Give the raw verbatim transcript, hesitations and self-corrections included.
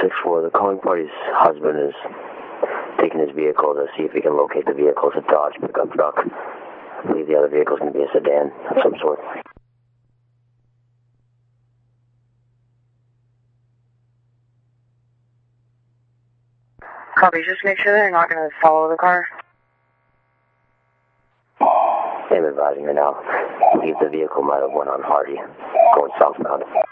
six four, the calling party's husband is taking his vehicle to see if he can locate the vehicle. It's a Dodge pickup truck. I believe the other vehicle is going to be a sedan of some sort. Copy, just make sure they're not going to follow the car. I'm advising you now. I believe the vehicle might have went on Hardy, going southbound.